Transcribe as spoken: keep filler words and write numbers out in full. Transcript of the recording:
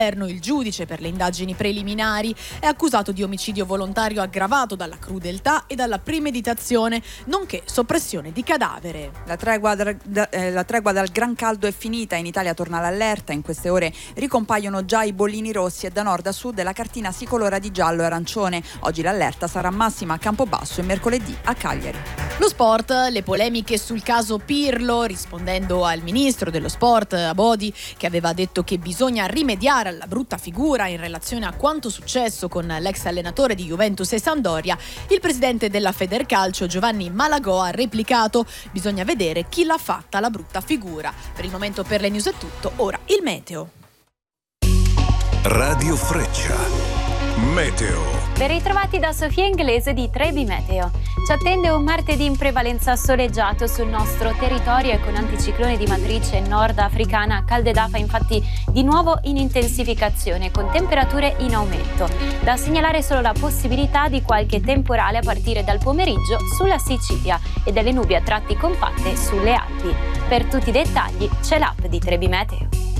Il giudice per le indagini preliminari è accusato di omicidio volontario aggravato dalla crudeltà e dalla premeditazione, nonché soppressione di cadavere. La tregua, da, da, eh, la tregua dal gran caldo è finita, in Italia torna l'allerta, in queste ore ricompaiono già i bollini rossi e da nord a sud la cartina si colora di giallo e arancione. Oggi l'allerta sarà massima a Campobasso e mercoledì a Cagliari. Lo sport, le polemiche sul caso Pirlo, rispondendo al ministro dello sport Abodi, che aveva detto che bisogna rimediare alla brutta figura in relazione a quanto successo con l'ex allenatore di Juventus e Sampdoria, il presidente della Federcalcio Giovanni Malagò ha replicato: bisogna vedere chi l'ha fatta la brutta figura. Per il momento per le news è tutto, ora il meteo. Radio Freccia Meteo. Ben ritrovati da Sofia Inglese di Trebi Meteo. Ci attende un martedì in prevalenza soleggiato sul nostro territorio e con anticiclone di matrice nordafricana. Calde d'afa infatti di nuovo in intensificazione con temperature in aumento. Da segnalare solo la possibilità di qualche temporale a partire dal pomeriggio sulla Sicilia e delle nubi a tratti compatte sulle Alpi. Per tutti i dettagli c'è l'app di Trebi Meteo.